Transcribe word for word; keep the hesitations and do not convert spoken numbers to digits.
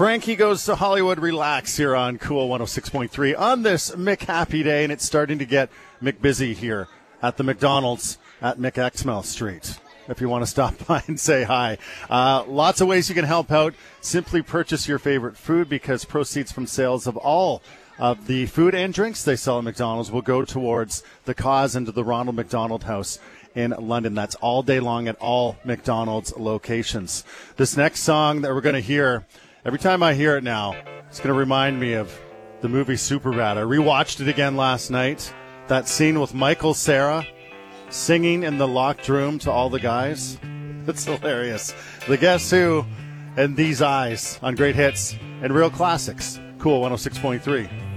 Frankie Goes to Hollywood Relax here on Cool one oh six point three on this McHappy Day, and it's starting to get McBusy here at the McDonald's at McExmouth Street. If you want to stop by and say hi. Uh, lots of ways you can help out. Simply purchase your favorite food, because proceeds from sales of all of the food and drinks they sell at McDonald's will go towards the cause and to the Ronald McDonald House in London. That's all day long at all McDonald's locations. This next song that we're going to hear, every time I hear it now, it's going to remind me of the movie Superbad. I rewatched it again last night. That scene with Michael Cera singing in the locked room to all the guys. It's hilarious. The Guess Who and These Eyes on Great Hits and Real Classics. Cool one oh six point three.